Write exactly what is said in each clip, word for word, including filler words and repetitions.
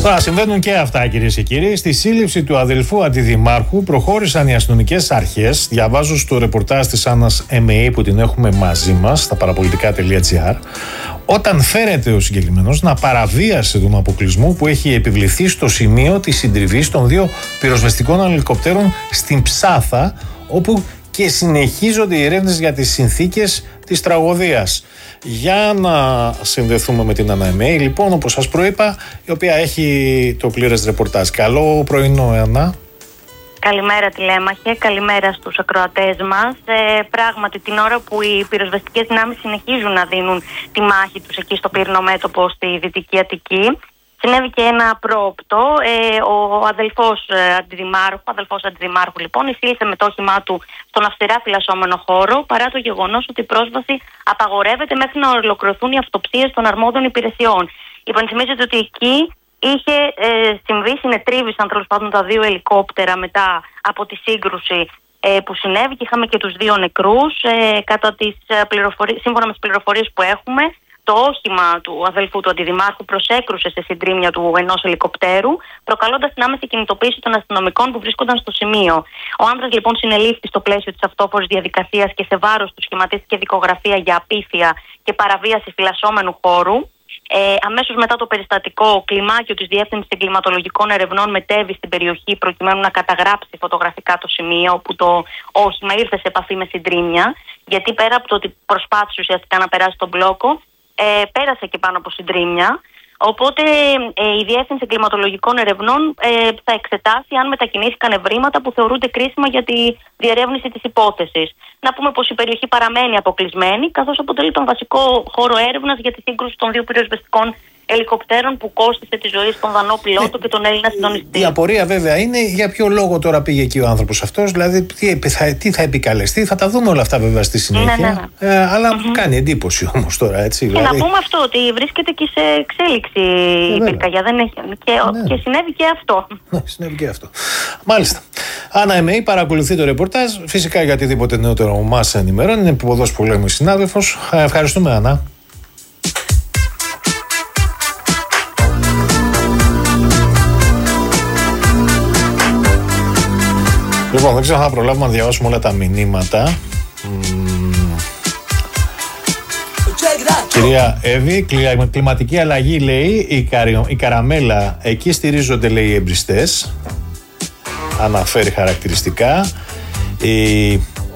Τώρα συμβαίνουν και αυτά, κυρίες και κύριοι. Στη σύλληψη του αδελφού αντιδημάρχου προχώρησαν οι αστυνομικές αρχές. Διαβάζω στο ρεπορτάζ της Άννας εμ έι που την έχουμε μαζί μας στα παραπολιτικά τελεία τζι άρ. Όταν φέρεται ο συγκεκριμένος να παραβίασε τον αποκλεισμό που έχει επιβληθεί στο σημείο της συντριβής των δύο πυροσβεστικών ελικοπτέρων στην Ψάθα, όπου και συνεχίζονται οι ερεύνες για τις συνθήκες της τραγωδίας. Για να συνδεθούμε με την Άννα εμ έι, λοιπόν, όπως σας προείπα, η οποία έχει το πλήρες ρεπορτάζ. Καλό πρωινό, Άννα. Καλημέρα, τηλέμαχε. Καλημέρα στους ακροατές μας. Ε, πράγματι, την ώρα που οι πυροσβεστικές δυνάμεις συνεχίζουν να δίνουν τη μάχη τους εκεί στο πύρινο μέτωπο στη Δυτική Αττική, συνέβη και ένα πρόοπτο. Ε, ο αδελφός ε, αντιδημάρχου, αδελφός αντιδημάρχου λοιπόν, εισήλθε με το όχημά του στον αυστηρά φυλασσόμενο χώρο, παρά το γεγονός ότι η πρόσβαση απαγορεύεται μέχρι να ολοκληρωθούν οι αυτοψίες των αρμόδιων υπηρεσιών. Υπενθυμίζεται ότι εκεί είχε ε, συμβεί, συνετρίβησαν τέλος πάντων τα δύο ελικόπτερα μετά από τη σύγκρουση ε, που συνέβη και είχαμε και τους δύο νεκρούς. Ε, κατά τις πληροφορίες, σύμφωνα με τις πληροφορίες που έχουμε, το όχημα του αδελφού του αντιδημάρχου προσέκρουσε σε συντρίμμια του ενός ελικοπτέρου, προκαλώντας την άμεση κινητοποίηση των αστυνομικών που βρίσκονταν στο σημείο. Ο άνδρας λοιπόν συνελήφθη στο πλαίσιο της αυτόφορης διαδικασίας και σε βάρος του σχηματίστηκε δικογραφία για απίθεια και παραβίαση φυλασσόμενου χώρου. Ε, αμέσως μετά το περιστατικό, ο κλιμάκιο της Διεύθυνσης Εγκληματολογικών Ερευνών μετέβη στην περιοχή προκειμένου να καταγράψει φωτογραφικά το σημείο όπου το όχημα ήρθε σε επαφή με συντρίμμια, γιατί πέρα από το ότι προσπάθησε ουσιαστικά να περάσει τον μπλόκο, Ε, πέρασε και πάνω από συντρίμμια. Οπότε ε, η Διεύθυνση Εγκληματολογικών Ερευνών ε, θα εξετάσει αν μετακινήθηκαν ευρήματα που θεωρούνται κρίσιμα για τη διερεύνηση της υπόθεσης. Να πούμε πως η περιοχή παραμένει αποκλεισμένη, καθώς αποτελεί τον βασικό χώρο έρευνας για τη σύγκρουση των δύο πυροσβεστικών ελικοπτέρων που κόστισε τη ζωή στον Δανό πιλότο ε, και τον Έλληνα συντονιστή. Η απορία βέβαια είναι για ποιο λόγο τώρα πήγε εκεί ο άνθρωπος αυτός, δηλαδή τι θα, τι θα επικαλεστεί. Θα τα δούμε όλα αυτά βέβαια στη συνέχεια. Ναι, ναι, ναι. Ε, αλλά mm-hmm. κάνει εντύπωση όμως τώρα, έτσι. Και δηλαδή... να πούμε αυτό, ότι βρίσκεται και σε εξέλιξη ε, η πυρκαγιά. Δεν έχει... και, ναι. και συνέβη και αυτό. Ναι, συνέβη και αυτό. Μάλιστα. Άννα εμ έι παρακολουθεί το ρεπορτάζ. Φυσικά για οτιδήποτε νεότερο μας ενημερώνει. Είναι υποδός που λέμε συνάδελφος. Ευχαριστούμε, Άννα. Λοιπόν, δεν ξέρω αν θα προλάβουμε να διαβάσουμε όλα τα μηνύματα. Mm. Κυρία Εύη, κλιματική αλλαγή λέει, η, καρι, η καραμέλα, εκεί στηρίζονται λέει οι εμπριστές. Αναφέρει χαρακτηριστικά. Η,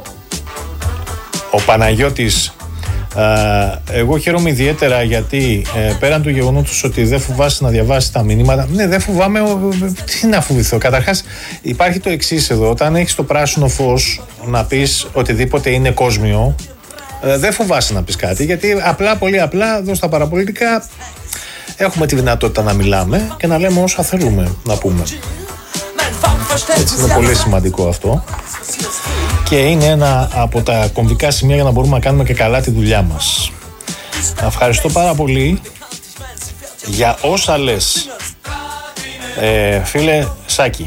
ο Παναγιώτης, Uh, εγώ χαίρομαι ιδιαίτερα γιατί ε, πέραν του γεγονότος ότι δεν φοβάσαι να διαβάσει τα μηνύματα. Ναι, δεν φοβάμαι. Τι να φοβηθώ. Καταρχάς, υπάρχει το εξής εδώ. Όταν έχεις το πράσινο φως να πεις οτιδήποτε είναι κόσμιο, ε, δεν φοβάσαι να πεις κάτι. Γιατί απλά, πολύ απλά, εδώ στα παραπολιτικά έχουμε τη δυνατότητα να μιλάμε και να λέμε όσα θέλουμε να πούμε. Έτσι, είναι πολύ σημαντικό αυτό. Και είναι ένα από τα κομβικά σημεία για να μπορούμε να κάνουμε και καλά τη δουλειά μας. Ευχαριστώ πάρα πολύ για όσα λες, ε, φίλε Σάκη.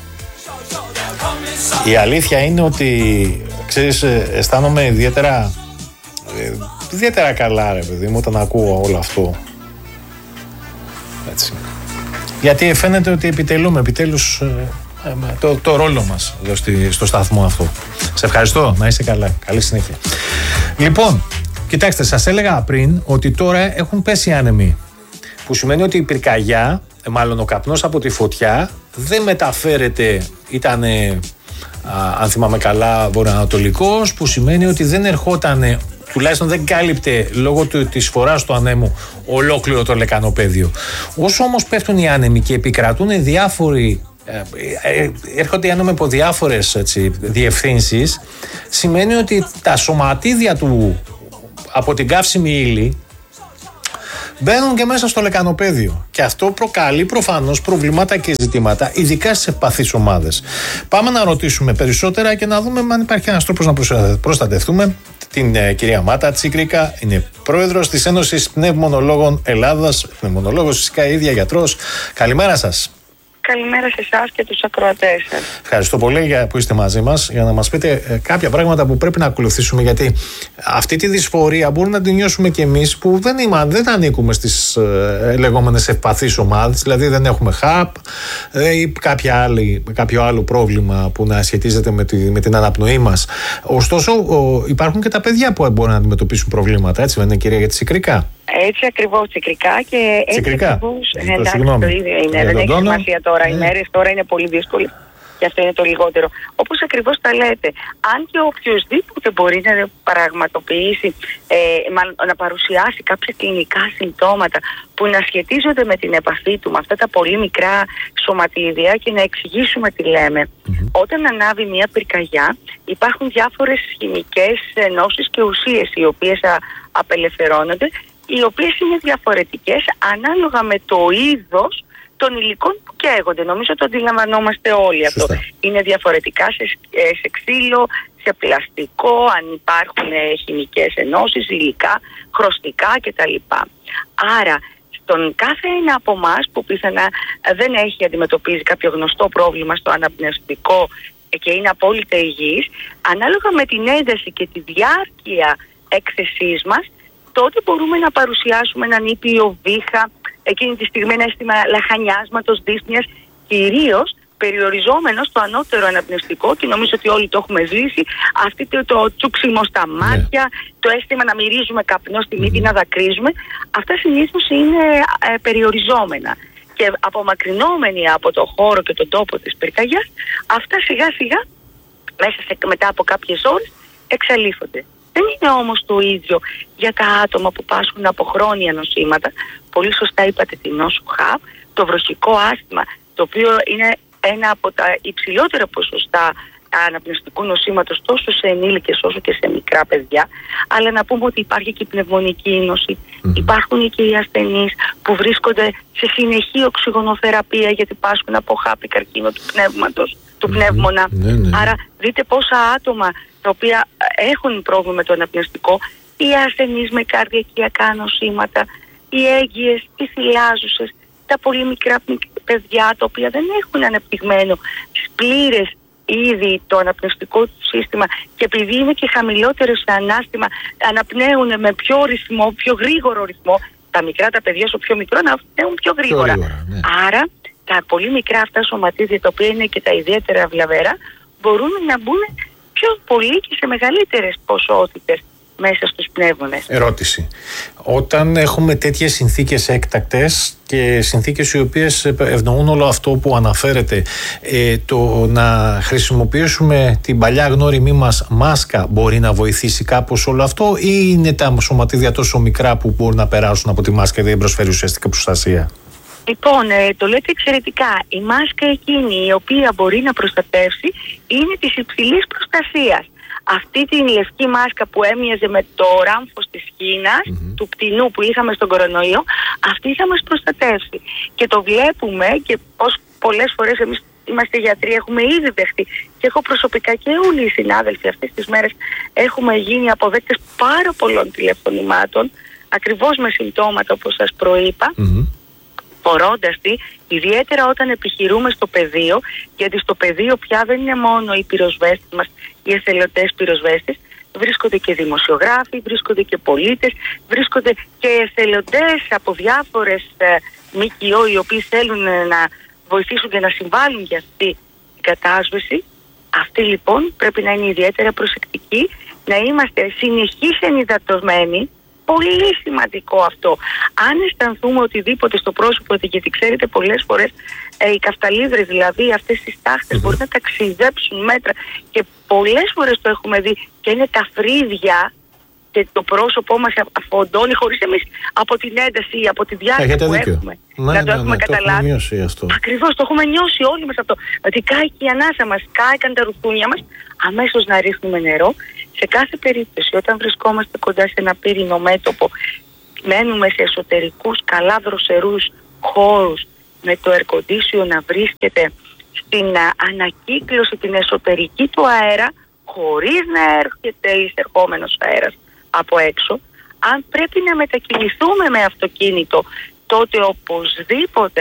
Η αλήθεια είναι ότι, ξέρεις, αισθάνομαι ιδιαίτερα, ε, ιδιαίτερα καλά, ρε παιδί μου, όταν ακούω όλο αυτό. Έτσι. Γιατί φαίνεται ότι επιτελούμε επιτέλους ε, Το, το ρόλο μας εδώ στη, στο σταθμό αυτό. Σε ευχαριστώ, να είσαι καλά. Καλή συνέχεια. Λοιπόν, κοιτάξτε, σας έλεγα πριν ότι τώρα έχουν πέσει άνεμοι, που σημαίνει ότι η πυρκαγιά, μάλλον ο καπνός από τη φωτιά, δεν μεταφέρεται, ήταν, αν θυμάμαι καλά, βορειοανατολικός, που σημαίνει ότι δεν ερχόταν, τουλάχιστον δεν κάλυπτε λόγω του, της φοράς του ανέμου ολόκληρο το λεκανοπέδιο. Όσο όμως πέφτουν οι άνεμοι και επικρατούν διάφοροι, έρχονται οι άνεμοι από διάφορες έτσι, διευθύνσεις, σημαίνει ότι τα σωματίδια του από την καύσιμη ύλη μπαίνουν και μέσα στο λεκανοπέδιο. Και αυτό προκαλεί προφανώς προβλήματα και ζητήματα, ειδικά στις ευπαθείς ομάδες. Πάμε να ρωτήσουμε περισσότερα και να δούμε αν υπάρχει ένας τρόπος να προστατευτούμε την ε, κυρία Μάτα Τσίκρικα. Είναι πρόεδρος της Ένωσης Πνευμονολόγων Ελλάδας, πνευμονολόγος φυσικά, ίδια γιατρός. Καλημέρα σας. καλημέρα σε εσάς και τους ακροατές σας. Ευχαριστώ πολύ για που είστε μαζί μας, για να μας πείτε ε, κάποια πράγματα που πρέπει να ακολουθήσουμε, γιατί αυτή τη δυσφορία μπορούμε να την νιώσουμε κι εμείς που δεν, είμα, δεν ανήκουμε στις ε, λεγόμενες ευπαθείς ομάδες, δηλαδή δεν έχουμε χαπ ε, ή κάποια άλλη, κάποιο άλλο πρόβλημα που να σχετίζεται με, τη, με την αναπνοή μας. Ωστόσο ο, υπάρχουν και τα παιδιά που μπορούν να αντιμετωπίσουν προβλήματα, έτσι δεν είναι, κυρία, για τη Σικρικά? Έτσι ακριβώς, Τσικρικά και έτσι Τσικρικά. ακριβώς. Ε, εντάξει, συγγνώμη. το ίδιο είναι. Ε, δεν έχει τόνο. σημασία τώρα. Ε. Οι μέρες τώρα είναι πολύ δύσκολες και αυτό είναι το λιγότερο. Όπως ακριβώς τα λέτε, αν και οποιοδήποτε μπορεί να πραγματοποιήσει, ε, μάλλον, να παρουσιάσει κάποια κλινικά συμπτώματα που να σχετίζονται με την επαφή του με αυτά τα πολύ μικρά σωματίδια, και να εξηγήσουμε τι λέμε. Mm-hmm. Όταν ανάβει μια πυρκαγιά, υπάρχουν διάφορες χημικές ενώσεις και ουσίες οι οποίες α, απελευθερώνονται, οι οποίες είναι διαφορετικές ανάλογα με το είδος των υλικών που καίγονται. Νομίζω το αντιλαμβανόμαστε όλοι. Σωστά. Αυτό. Είναι διαφορετικά σε, σε ξύλο, σε πλαστικό, αν υπάρχουν ε, χημικές ενώσεις, υλικά, χρωστικά κτλ. Άρα, στον κάθε ένα από εμάς που πιθανά δεν έχει αντιμετωπίσει κάποιο γνωστό πρόβλημα στο αναπνευστικό και είναι απόλυτα υγιής, ανάλογα με την ένταση και τη διάρκεια έκθεσής μας, τότε μπορούμε να παρουσιάσουμε έναν ήπιο βήχα, εκείνη τη στιγμή ένα αίσθημα λαχανιάσματος, δύσπνοιας, κυρίως περιοριζόμενο στο ανώτερο αναπνευστικό, και νομίζω ότι όλοι το έχουμε ζήσει, αυτή το, το τσούξιμο στα μάτια, yeah. το αίσθημα να μυρίζουμε καπνό στη μύτη, mm-hmm. να δακρύζουμε, αυτά συνήθως είναι ε, περιοριζόμενα. Και απομακρυνόμενοι από το χώρο και τον τόπο της πυρκαγιάς, αυτά σιγά σιγά, μέσα σε, μετά από κάποιες ώρες, εξαλείφονται. Δεν είναι όμως το ίδιο για τα άτομα που πάσχουν από χρόνια νοσήματα. Πολύ σωστά είπατε την νόσο χαπ, το βροχικό άσθημα, το οποίο είναι ένα από τα υψηλότερα ποσοστά αναπνευστικού νοσήματος τόσο σε ενήλικες όσο και σε μικρά παιδιά. Αλλά να πούμε ότι υπάρχει και η πνευμονική νόση. Mm-hmm. Υπάρχουν και οι ασθενείς που βρίσκονται σε συνεχή οξυγονοθεραπεία γιατί πάσχουν από χάπη, καρκίνο του πνεύματος, του mm-hmm. πνεύμονα. Mm-hmm. Άρα δείτε πόσα άτομα τα οποία έχουν πρόβλημα με το αναπνευστικό, οι ασθενείς με καρδιακιακά νοσήματα, οι έγκυες, οι θυλάζουσες, τα πολύ μικρά παιδιά τα οποία δεν έχουν αναπτυγμένο πλήρες ήδη το αναπνευστικό του σύστημα, και επειδή είναι και χαμηλότερο σε ανάστημα, αναπνέουν με πιο ρυθμό, πιο γρήγορο ρυθμό. Τα μικρά τα παιδιά, όσο πιο μικρό, να αναπνέουν πιο γρήγορα. Πιο γρήγορα, ναι. Άρα τα πολύ μικρά αυτά σωματίδια, τα οποία είναι και τα ιδιαίτερα βλαβερά, μπορούν να μπουν πιο πολύ και σε μεγαλύτερες ποσότητες μέσα στους πνεύμονες. Ερώτηση. Όταν έχουμε τέτοιες συνθήκες έκτακτες και συνθήκες οι οποίες ευνοούν όλο αυτό που αναφέρεται, ε, το να χρησιμοποιήσουμε την παλιά γνώριμη μας μάσκα μπορεί να βοηθήσει κάπως όλο αυτό, ή είναι τα σωματίδια τόσο μικρά που μπορούν να περάσουν από τη μάσκα και δεν προσφέρει ουσιαστικά προστασία? Λοιπόν, ε, το λέτε εξαιρετικά. Η μάσκα εκείνη η οποία μπορεί να προστατεύσει είναι της υψηλής προστασίας. Αυτή την λευκή μάσκα που έμοιαζε με το ράμφος της Κίνας, mm-hmm. του πτηνού που είχαμε στον κορονοϊό, αυτή θα μας προστατεύσει. Και το βλέπουμε και πως πολλές φορές εμείς είμαστε γιατροί, έχουμε ήδη δεχτεί, και έχω προσωπικά και όλοι οι συνάδελφοι αυτές τις μέρες έχουμε γίνει αποδέκτες πάρα πολλών τηλεφωνημάτων, ακριβώς με συμπτώματα όπως σας προείπα, mm-hmm. πορώντας τη, ιδιαίτερα όταν επιχειρούμε στο πεδίο, γιατί στο πεδίο πια δεν είναι μόνο οι πυροσβέστες μας, οι εθελοντές πυροσβέστες, βρίσκονται και δημοσιογράφοι, βρίσκονται και πολίτες, βρίσκονται και εθελοντές από διάφορες ε, ΜΚΟ, οι οποίοι θέλουν ε, να βοηθήσουν και να συμβάλλουν για αυτή την κατάσβεση. Αυτοί λοιπόν πρέπει να είναι ιδιαίτερα προσεκτικοί, να είμαστε συνεχείς ενυδατωμένοι. Πολύ σημαντικό αυτό. Αν αισθανθούμε οτιδήποτε στο πρόσωπο, γιατί ξέρετε πολλές φορές ε, οι καφταλίδρες, δηλαδή αυτές τις τάχτες, mm-hmm. μπορούν να ταξιδέψουν μέτρα, και πολλές φορές το έχουμε δει, και είναι τα φρύδια και το πρόσωπό μας αφοντώνει χωρίς εμείς από την ένταση ή από τη διάρκεια που δίκιο. Έχουμε ναι, να το ναι, έχουμε ναι, καταλάβει. Το Ακριβώς, το έχουμε νιώσει όλοι μας αυτό. Ότι κάηκε η ανάσα μας, κάηκαν τα ρουθούνια μας, αμέσως να ρίχνουμε νερό. Σε κάθε περίπτωση, όταν βρισκόμαστε κοντά σε ένα πύρινο μέτωπο, μένουμε σε εσωτερικούς καλά δροσερούς χώρους, με το air condition να βρίσκεται στην ανακύκλωση την εσωτερική του αέρα, χωρίς να έρχεται εισερχόμενος αέρας από έξω. Αν πρέπει να μετακινηθούμε με αυτοκίνητο, τότε οπωσδήποτε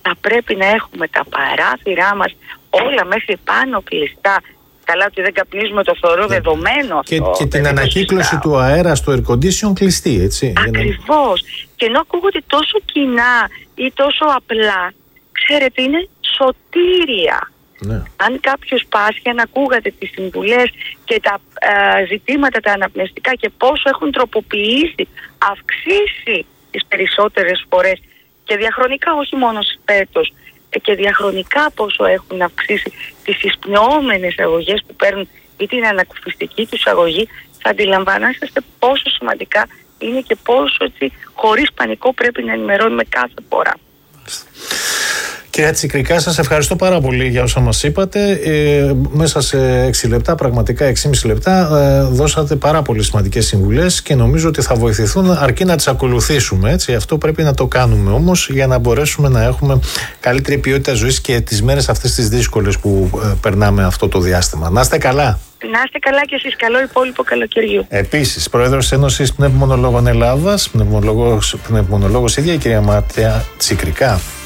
θα πρέπει να έχουμε τα παράθυρά μας όλα μέχρι πάνω κλειστά. Καλά ότι δεν καπνίζουμε το θεωρώ yeah. δεδομένο και, αυτό. Και την ανακύκλωση του αέρα στο air condition κλειστή, έτσι. Ακριβώς. Και ενώ ακούγονται τόσο κοινά ή τόσο απλά, ξέρετε, είναι σωτήρια. Ναι. Αν κάποιος πάσχει, αν ακούγατε τις συμβουλές και τα ε, ζητήματα τα αναπνευστικά και πόσο έχουν τροποποιήσει, αυξήσει τις περισσότερες φορές και διαχρονικά, όχι μόνο φέτος, και διαχρονικά πόσο έχουν αυξήσει τις εισπνεώμενες αγωγές που παίρνουν ή την ανακουφιστική τους αγωγή, θα αντιλαμβάνεστε πόσο σημαντικά είναι και πόσο έτσι, χωρίς πανικό πρέπει να ενημερώνουμε κάθε φορά. Κυρία Τσικρικά, σας ευχαριστώ πάρα πολύ για όσα μας είπατε. Ε, μέσα σε έξι λεπτά, πραγματικά έξι και μισή λεπτά, ε, δώσατε πάρα πολύ σημαντικές συμβουλές και νομίζω ότι θα βοηθηθούν αρκεί να τις ακολουθήσουμε. Έτσι. Αυτό πρέπει να το κάνουμε όμως για να μπορέσουμε να έχουμε καλύτερη ποιότητα ζωής και τις μέρες αυτές τις δύσκολες που ε, περνάμε αυτό το διάστημα. Να είστε καλά. Να είστε καλά και εσείς. Καλό υπόλοιπο καλοκαιριού. Επίσης, Πρόεδρος Ένωσης Πνευμονολόγων Ελλάδας, πνευμονολόγος, πνευμονολόγος ίδια, η κυρία Μάτια Τσικρικά.